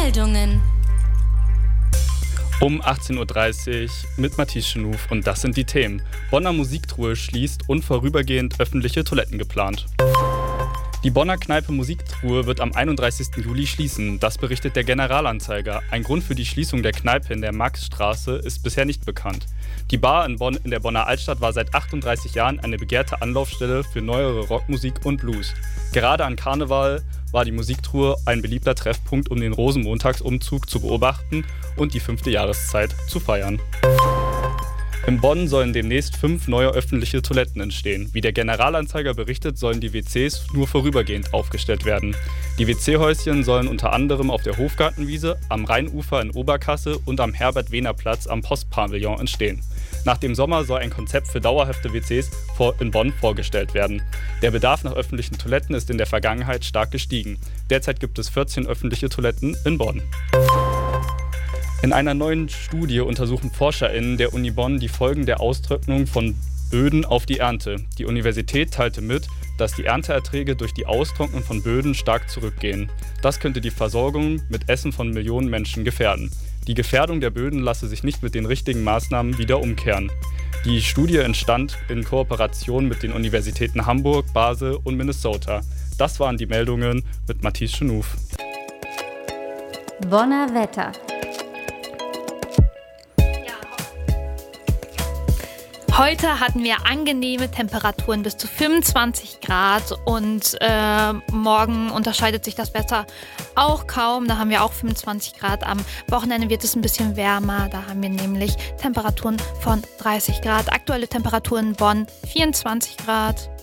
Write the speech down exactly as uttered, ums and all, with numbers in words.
Meldungen. Um achtzehn Uhr dreißig mit Matthias Schenouf und das sind die Themen. Bonner Musiktruhe schließt und vorübergehend öffentliche Toiletten geplant. Die Bonner Kneipe Musiktruhe wird am einunddreißigsten Juli schließen, das berichtet der Generalanzeiger. Ein Grund für die Schließung der Kneipe in der Maxstraße ist bisher nicht bekannt. Die Bar in Bonn in der Bonner Altstadt war seit achtunddreißig Jahren eine begehrte Anlaufstelle für neuere Rockmusik und Blues. Gerade an Karneval war die Musiktruhe ein beliebter Treffpunkt, um den Rosenmontagsumzug zu beobachten und die fünfte Jahreszeit zu feiern. In Bonn sollen demnächst fünf neue öffentliche Toiletten entstehen. Wie der Generalanzeiger berichtet, sollen die W Cs nur vorübergehend aufgestellt werden. Die W C-Häuschen sollen unter anderem auf der Hofgartenwiese, am Rheinufer in Oberkassel und am Herbert-Wehner-Platz am Postpavillon entstehen. Nach dem Sommer soll ein Konzept für dauerhafte W Cs in Bonn vorgestellt werden. Der Bedarf nach öffentlichen Toiletten ist in der Vergangenheit stark gestiegen. Derzeit gibt es vierzehn öffentliche Toiletten in Bonn. In einer neuen Studie untersuchen ForscherInnen der Uni Bonn die Folgen der Austrocknung von Böden auf die Ernte. Die Universität teilte mit, dass die Ernteerträge durch die Austrocknung von Böden stark zurückgehen. Das könnte die Versorgung mit Essen von Millionen Menschen gefährden. Die Gefährdung der Böden lasse sich nicht mit den richtigen Maßnahmen wieder umkehren. Die Studie entstand in Kooperation mit den Universitäten Hamburg, Basel und Minnesota. Das waren die Meldungen mit Matthias Schenouf. Bonner Wetter. Heute hatten wir angenehme Temperaturen bis zu fünfundzwanzig Grad und äh, morgen unterscheidet sich das Wetter auch kaum. Da haben wir auch fünfundzwanzig Grad. Am Wochenende wird es ein bisschen wärmer. Da haben wir nämlich Temperaturen von dreißig Grad. Aktuelle Temperaturen in Bonn vierundzwanzig Grad.